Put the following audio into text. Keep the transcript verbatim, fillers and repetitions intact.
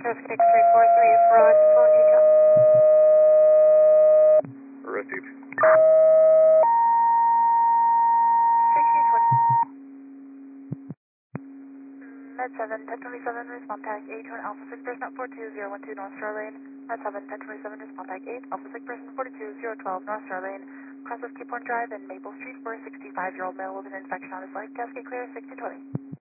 Traffic X-ray four three, Rod, phone detail. Received. sixty twenty. Med seven, ten twenty-seven, respond tag eight, to an Alpha six person at four two zero one two North Star Lane. Med seven, ten twenty-seven, respond tag eight, Alpha six person forty-two zero twelve North Star Lane. Cross of Cape Horn Drive and Maple Street for a sixty-five year old male with an infection on his leg. Cascade clear, sixty twenty.